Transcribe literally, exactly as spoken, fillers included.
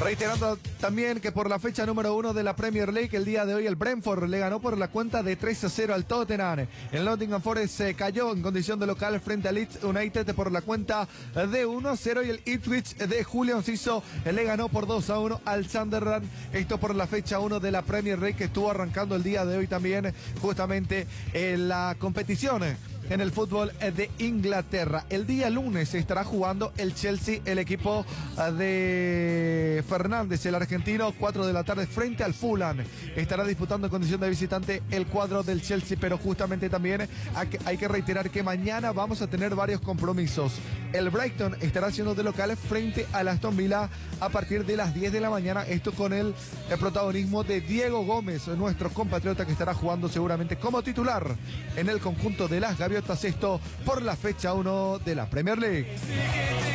Reiterando también que por la fecha número uno de la Premier League, el día de hoy el Brentford le ganó por la cuenta de tres a cero al Tottenham. El Nottingham Forest se cayó en condición de local frente al Leeds United por la cuenta de uno a cero y el Ipswich de Julio Enciso le ganó por dos a uno al Sunderland. Esto por la fecha uno de la Premier League, que estuvo arrancando el día de hoy también justamente en la competición en el fútbol de Inglaterra. El día lunes se estará jugando el Chelsea, el equipo de Fernández, el argentino, cuatro de la tarde frente al Fulham. Estará disputando en condición de visitante el cuadro del Chelsea, pero justamente también hay que reiterar que mañana vamos a tener varios compromisos. El Brighton estará haciendo de locales frente al Aston Villa a partir de las diez de la mañana. Esto con el, el protagonismo de Diego Gómez, nuestro compatriota, que estará jugando seguramente como titular en el conjunto de las Gaviotas. Esto por la fecha uno de la Premier League.